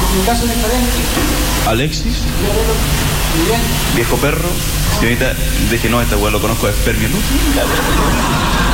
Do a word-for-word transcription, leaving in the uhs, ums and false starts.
mi caso es diferente. Alexis, Yo veo muy bien. viejo perro, señorita, dije no, este weón lo conozco de Spermio, ¿no?